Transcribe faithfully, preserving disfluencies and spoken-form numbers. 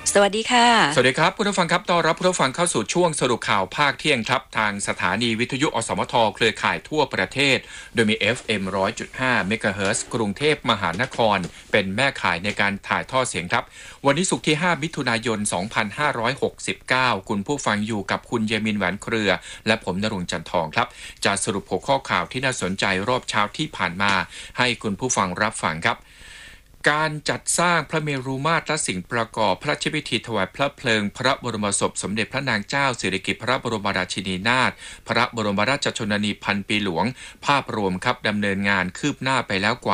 สวัสดีค่ะสวัสดีครับผู้ฟังครับต้อนรับผู้ฟังเข้าสู่ช่วงสรุปข่าวภาคเที่ยงครับทางสถานีวิทยุอสมทเครือข่ายทั่วประเทศโดยมี เอฟ เอ็ม หนึ่งร้อยจุดห้า เมกะเฮิรตซ์กรุงเทพมหานครเป็นแม่ข่ายในการถ่ายทอดเสียงครับวันนี้ศุกร์ที่ห้ามิถุนายนสองพันห้าร้อยหกสิบเก้าคุณผู้ฟังอยู่กับคุณเยมินแหวนเครือและผมณรงค์จันทองครับจะสรุปหัวข้อข่าวที่น่าสนใจรอบเช้าที่ผ่านมาให้คุณผู้ฟังรับฟังครับการจัดสร้างพระเมรุมาตรและสิ่งประกอบพระราชพิธีถวายพระเพลิงพระบรมศพสมเด็จพระนางเจ้าสิริกิติ์พระบรมราชินีนาถพระบรมราชชนนีพันปีหลวงภาพรวมครับดำเนินงานคืบหน้าไปแล้วกว่า